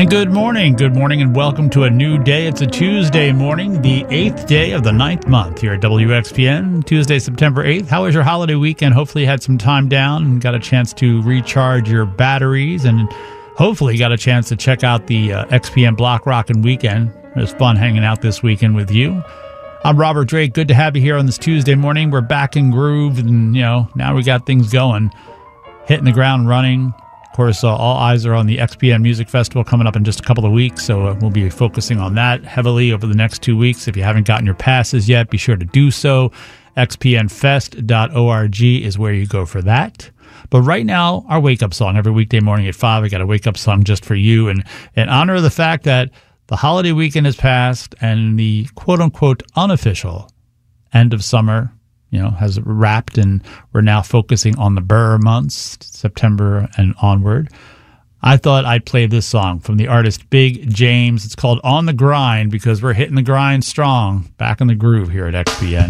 And good morning, and welcome to a new day. It's a Tuesday morning, the 8th day of the 9th month here at WXPN, Tuesday, September 8th. How was your holiday weekend? Hopefully you had some time down and got a chance to recharge your batteries, and hopefully got a chance to check out the XPN Block Rockin' Weekend. It was fun hanging out this weekend with you. I'm Robert Drake. Good to have you here on this Tuesday morning. We're back in groove, and now we got things going, hitting the ground running. Of course, all eyes are on the XPN Music Festival coming up in just a couple of weeks, so we'll be focusing on that heavily over the next 2 weeks. If you haven't gotten your passes yet, be sure to do so. xpnfest.org is where you go for that. But right now, our wake-up song, every weekday morning at 5, I got a wake-up song just for you, and in honor of the fact that the holiday weekend has passed and the quote-unquote unofficial end of summer has wrapped, and we're now focusing on the Burr months, September and onward. I thought I'd play this song from the artist Big James. It's called On the Grind, because we're hitting the grind strong, back in the groove here at XPN.